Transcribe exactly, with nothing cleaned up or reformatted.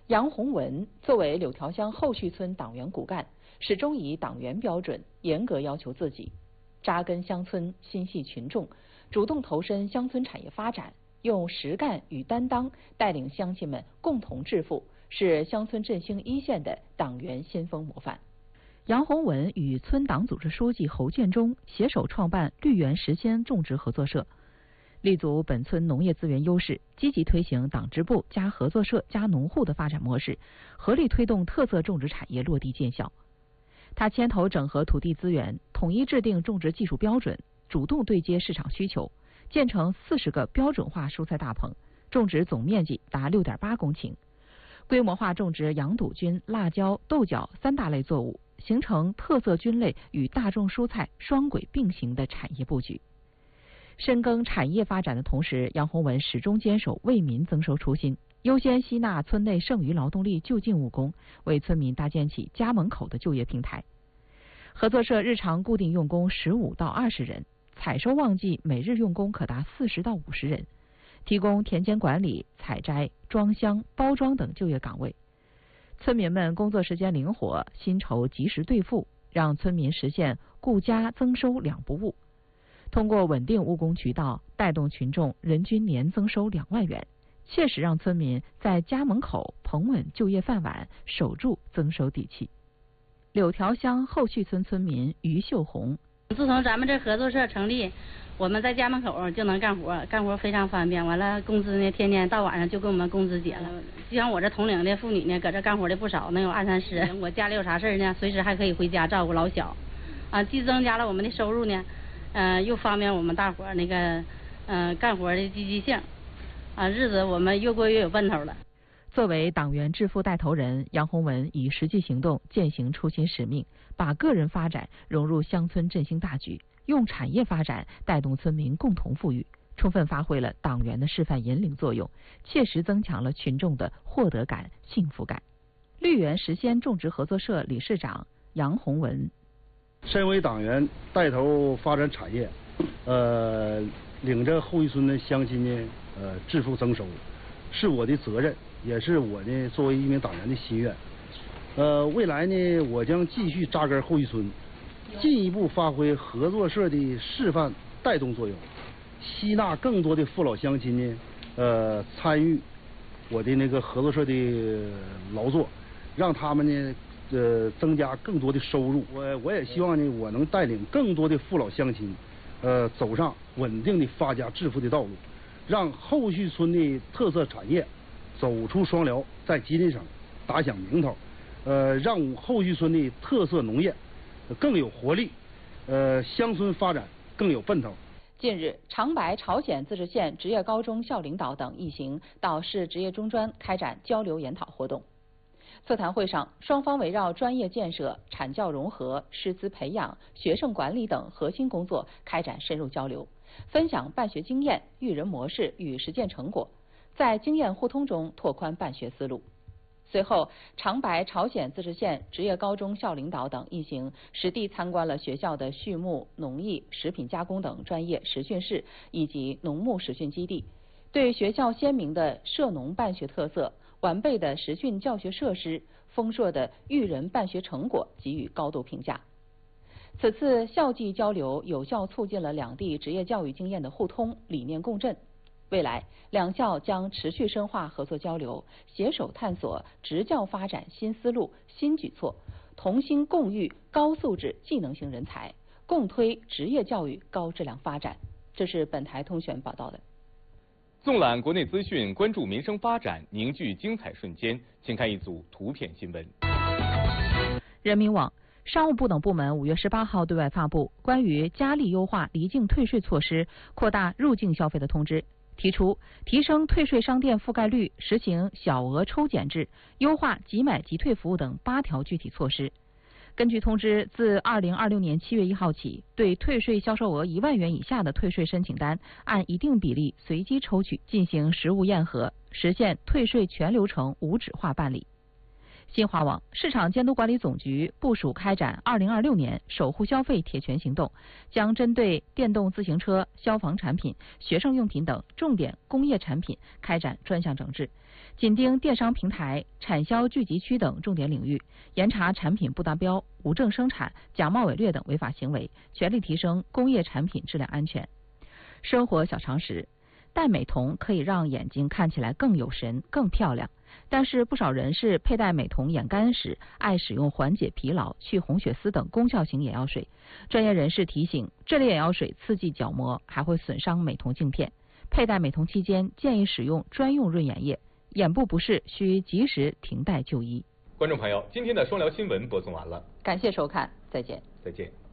杨洪文作为柳条乡后续村党员骨干，始终以党员标准严格要求自己，扎根乡村，心系群众，主动投身乡村产业发展，用实干与担当带领乡亲们共同致富，是乡村振兴一线的党员先锋模范。杨洪文与村党组织书记侯建忠携手创办绿源实鲜种植合作社，立足本村农业资源优势，积极推行党支部加合作社加农户的发展模式，合力推动特色种植产业落地见效。他牵头整合土地资源，统一制定种植技术标准，主动对接市场需求，建成四十个标准化蔬菜大棚，种植总面积达六点八公顷，规模化种植洋堵菌、辣椒、豆角三大类作物，形成特色菌类与大众蔬菜双轨并行的产业布局。深耕产业发展的同时，杨洪文始终坚守为民增收初心，优先吸纳村内剩余劳动力就近务工，为村民搭建起家门口的就业平台。合作社日常固定用工十五到二十人，采收旺季每日用工可达四十到五十人，提供田间管理、采摘、装箱、包装等就业岗位。村民们工作时间灵活，薪酬及时兑付，让村民实现顾家增收两不误。通过稳定务工渠道，带动群众人均年增收两万元，切实让村民在家门口捧稳就业饭碗，守住增收底气。柳条乡后续村村民于秀红： 自从咱们这合作社成立，我们在家门口就能干活，干活非常方便。完了，工资呢，天天到晚上就给我们工资结了。就像我这同龄的妇女呢，搁这干活的不少，能有二三十人。我家里有啥事呢，随时还可以回家照顾老小，啊，既增加了我们的收入呢，呃，又方便我们大伙那个，呃，干活的积极性，啊，日子我们越过越有奔头了。 作为党员致富带头人，杨洪文以实际行动践行初心使命，把个人发展融入乡村振兴大局，用产业发展带动村民共同富裕，充分发挥了党员的示范引领作用，切实增强了群众的获得感、幸福感。绿源实鲜种植合作社理事长杨洪文： 身为党员带头发展产业，呃，领着后续村的乡亲呢，呃，致富增收，是我的责任。也是我呢作为一名党员的心愿，呃，未来呢，我将继续扎根后续村，进一步发挥合作社的示范带动作用，吸纳更多的父老乡亲呢，呃，参与我的那个合作社的劳作，让他们呢，呃，增加更多的收入。我我也希望呢，我能带领更多的父老乡亲，呃，走上稳定的发家致富的道路，让后续村的特色产业走出双辽，在吉林省打响名头，呃，让后续村的特色农业更有活力，呃，乡村发展更有奔头。 近日，长白朝鲜自治县职业高中校领导等一行到市职业中专开展交流研讨活动。座谈会上，双方围绕专业建设、产教融合、师资培养、学生管理等核心工作开展深入交流，分享办学经验、育人模式与实践成果，在经验互通中拓宽办学思路。随后，长白朝鲜自治县职业高中校领导等一行实地参观了学校的畜牧、农艺、食品加工等专业实训室以及农牧实训基地，对学校鲜明的社农办学特色、完备的实训教学设施、丰硕的育人办学成果给予高度评价。此次校际交流有效促进了两地职业教育经验的互通、理念共振。未来，两校将持续深化合作交流，携手探索职教发展新思路、新举措，同心共育高素质技能型人才，共推职业教育高质量发展。这是本台通讯报道的。 纵览国内资讯，关注民生发展，凝聚精彩瞬间，请看一组图片新闻。 人民网、商务部等部门五月十八号对外发布关于加力优化离境退税措施、扩大入境消费的通知，提出提升退税商店覆盖率，实行小额抽检制，优化即买即退服务等八条具体措施。根据通知，自二零二六年七月一号起，对退税销售额一万元以下的退税申请单，按一定比例随机抽取，进行实物验核，实现退税全流程无纸化办理。 新华网市场监督管理总局部署开展二零二六年守护消费铁拳行动，将针对电动自行车、消防产品、学生用品等重点工业产品开展专项整治，紧盯电商平台、产销聚集区等重点领域，严查产品不达标、无证生产、假冒伪劣等违法行为，全力提升工业产品质量安全。生活小常识：戴美瞳可以让眼睛看起来更有神、更漂亮。但是不少人士佩戴美瞳眼干时，爱使用缓解疲劳、去红血丝等功效型眼药水。专业人士提醒，这类眼药水刺激角膜，还会损伤美瞳镜片。佩戴美瞳期间，建议使用专用润眼液。眼部不适需及时停戴就医。 观众朋友，今天的双聊新闻播送完了， 感谢收看，再见。 再见。